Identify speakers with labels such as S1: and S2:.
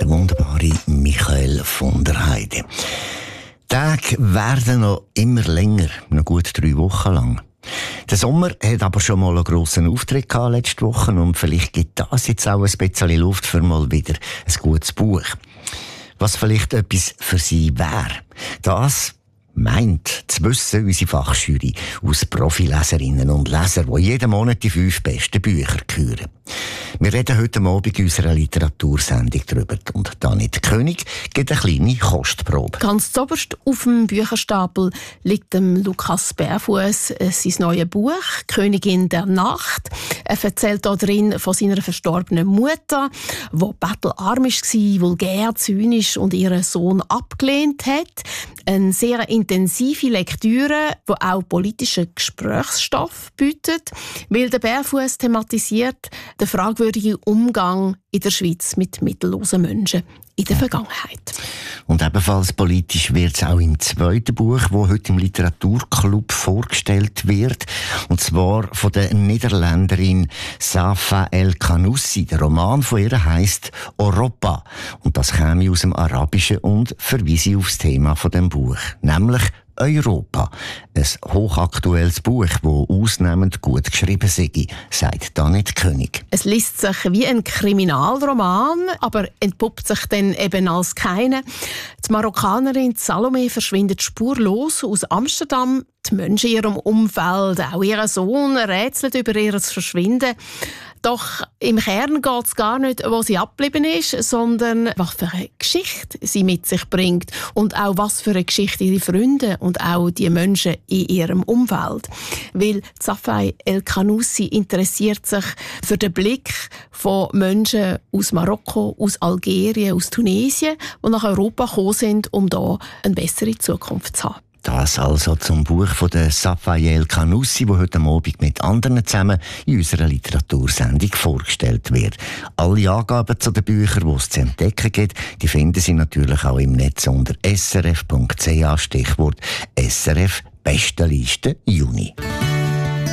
S1: der wunderbare Michael von der Heide. Die Tage werden noch immer länger, noch gut 3 Wochen lang. Der Sommer hat aber schon mal einen grossen Auftritt gehabt letzte Woche und vielleicht gibt das jetzt auch ein bisschen Luft für mal wieder ein gutes Buch. Was vielleicht etwas für Sie wäre. Das meint zu wissen unsere Fachjury aus Profileserinnen und Lesern, die jeden Monat die 5 besten Bücher küren. Wir reden heute Abend in unserer Literatursendung darüber. Und Danit König gibt eine kleine Kostprobe.
S2: Ganz zuoberst auf dem Bücherstapel liegt dem Lukas Bärfuss sein neues Buch «Königin der Nacht». Er erzählt darin von seiner verstorbenen Mutter, die bettelarm war, vulgär, zynisch und ihren Sohn abgelehnt hat. Eine sehr intensive Lektüre, die auch politischen Gesprächsstoff bietet, weil der Bärfuss thematisiert den fragwürdigen Umgang in der Schweiz mit mittellosen Menschen in der Vergangenheit.
S1: Und ebenfalls politisch wird es auch im zweiten Buch, das heute im Literaturclub vorgestellt wird. Und zwar von der Niederländerin Safa El-Kanoussi. Der Roman von ihr heisst «Europa». Und das käme aus dem Arabischen und verweise auf das Thema von dem Buch, nämlich Europa. Ein hochaktuelles Buch, das ausnehmend gut geschrieben sei, sagt Danit König.
S2: Es liest sich wie ein Kriminalroman, aber entpuppt sich dann eben als keine. Die Marokkanerin Salome verschwindet spurlos aus Amsterdam. Die Menschen in ihrem Umfeld, auch ihr Sohn, rätselt über ihr Verschwinden. Doch im Kern geht es gar nicht, wo sie abgeblieben ist, sondern was für eine Geschichte sie mit sich bringt und auch was für eine Geschichte ihre Freunde und auch die Menschen in ihrem Umfeld. Weil Safa El-Kanoussi interessiert sich für den Blick von Menschen aus Marokko, aus Algerien, aus Tunesien, die nach Europa gekommen sind, um hier eine bessere Zukunft zu haben.
S1: Das also zum Buch von der Safa El-Kanoussi, das heute Abend mit anderen zusammen in unserer Literatursendung vorgestellt wird. Alle Angaben zu den Büchern, die es zu entdecken gibt, die finden Sie natürlich auch im Netz unter srf.ch, Stichwort SRF Bestenliste Juni.